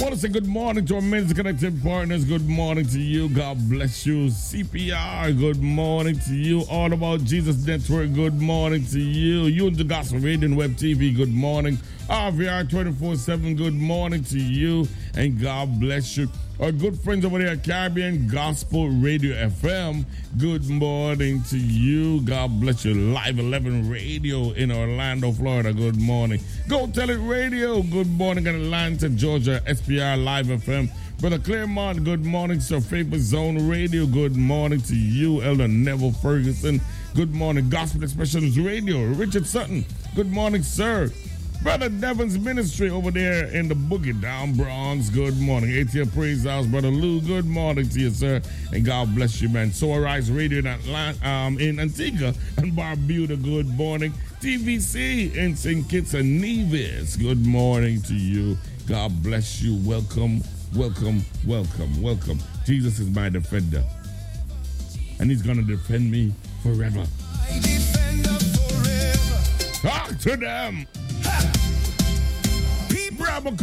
Want to say good morning to our Men's Connected partners. Good morning to you. God bless you. CPR, good morning to you. All About Jesus Network, good morning to you. You and the Gospel Radio and Web TV, good morning. RVR 24/7, good morning to you. And God bless you. Our good friends over there at Caribbean Gospel Radio FM, good morning to you. God bless you. Live 11 Radio in Orlando, Florida, good morning. Go Tell It Radio, good morning in Atlanta, Georgia, SPR Live FM. Brother Claremont, good morning. Sir Favorite Zone Radio, good morning to you. Elder Neville Ferguson, good morning. Gospel Expressions Radio, Richard Sutton, good morning, sir. Brother Devon's Ministry over there in the Boogie Down Bronx, good morning. ATL Praise House, Brother Lou, good morning to you, sir. And God bless you, man. Soar Rise Radio in in Antigua and Barbuda, good morning. TVC in St. Kitts and Nevis, good morning to you. God bless you. Welcome, welcome, welcome, welcome. Jesus is my defender, and he's going to defend me forever. My defender forever. Talk to them. People Bravo.